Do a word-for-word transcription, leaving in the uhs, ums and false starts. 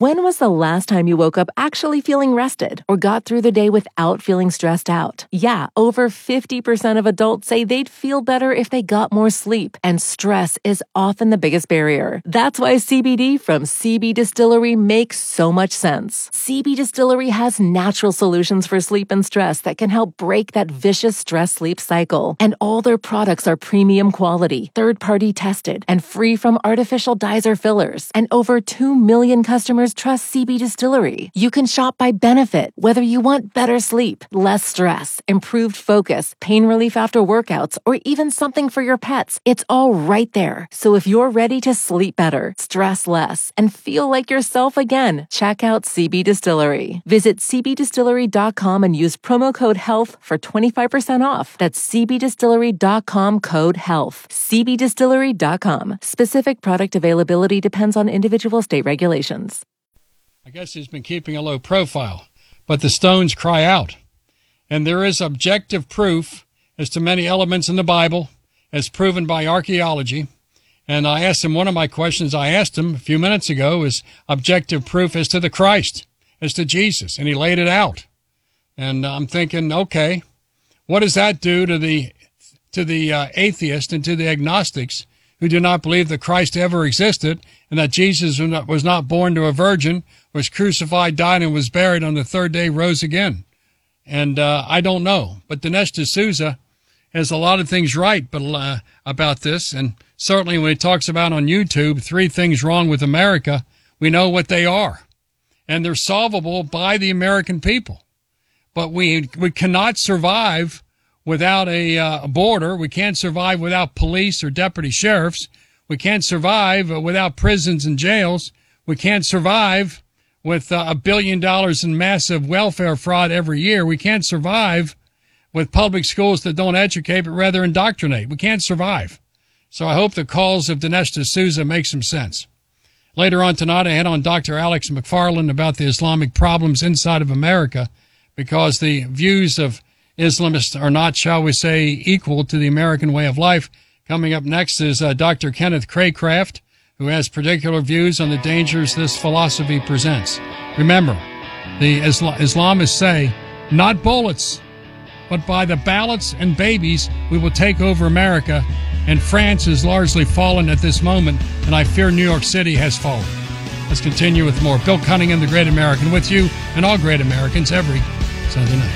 When was the last time you woke up actually feeling rested or got through the day without feeling stressed out? Yeah, over fifty percent of adults say they'd feel better if they got more sleep, and stress is often the biggest barrier. That's why C B D from C B Distillery makes so much sense. C B Distillery has natural solutions for sleep and stress that can help break that vicious stress-sleep cycle. And all their products are premium quality, third-party tested, and free from artificial dyes or fillers. And over two million customers trust C B Distillery. You can shop by benefit, whether you want better sleep, less stress, improved focus, pain relief after workouts, or even something for your pets. It's all right there. So if you're ready to sleep better, stress less, and feel like yourself again, check out C B Distillery. Visit c b distillery dot com and use promo code HEALTH for twenty-five percent off. That's c b distillery dot com code HEALTH. c b distillery dot com. Specific product availability depends on individual state regulations. I guess he's been keeping a low profile, but the stones cry out. And there is objective proof as to many elements in the Bible, as proven by archaeology. And I asked him, one of my questions I asked him a few minutes ago is objective proof as to the Christ, as to Jesus, and he laid it out. And I'm thinking, okay, what does that do to the to the uh, atheist and to the agnostics who do not believe that Christ ever existed and that Jesus was not born to a virgin, was crucified, died, and was buried, on the third day rose again? And uh, I don't know. But Dinesh D'Souza has a lot of things right but, uh, about this. And certainly when he talks about on YouTube three things wrong with America, we know what they are. And they're solvable by the American people. But we we cannot survive without a uh, border. We can't survive without police or deputy sheriffs. We can't survive uh, without prisons and jails. We can't survive with uh, a billion dollars in massive welfare fraud every year. We can't survive with public schools that don't educate but rather indoctrinate. We can't survive. So I hope the calls of Dinesh D'Souza make some sense. Later on tonight, I had on Doctor Alex McFarland about the Islamic problems inside of America, because the views of Islamists are not, shall we say, equal to the American way of life. Coming up next is uh, Doctor Kenneth Craycraft, who has particular views on the dangers this philosophy presents. Remember, the Isla- Islamists say, not bullets, but by the ballots and babies, we will take over America. And France has largely fallen at this moment, and I fear New York City has fallen. Let's continue with more. Bill Cunningham, the Great American, with you and all great Americans every Sunday night.